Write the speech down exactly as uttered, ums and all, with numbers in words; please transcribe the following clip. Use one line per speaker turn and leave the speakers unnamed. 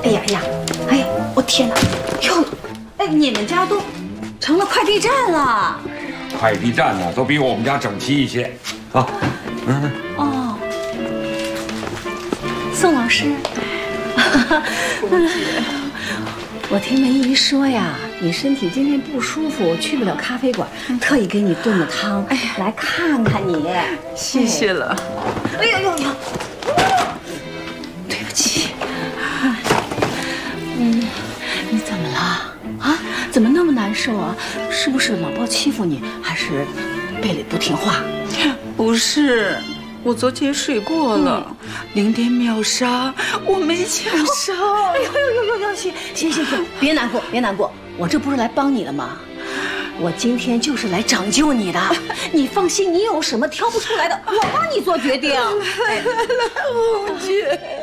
哎呀哎呀，哎呀，我天哪！哟，哎，你们家都成了快递站了。
快递站呢，都比我们家整齐一些啊。嗯。
哦，宋老师，我听梅姨说呀，你身体今天不舒服，去不了咖啡馆，特意给你炖了汤，哎呀，来看看你。
谢谢了。
哎呦呦呦！对不起。嗯，你怎么了？啊？怎么那么难受啊？是不是老包欺负你，还是贝蕾不听话？
不是。我昨天睡过了，嗯、零点秒杀，我没抢上。
哎呦呦呦呦呦！行行行行，别难过，别难过，我这不是来帮你了吗？我今天就是来拯救你的。你放心，你有什么挑不出来的，我帮你做决定。
来来来，红姐。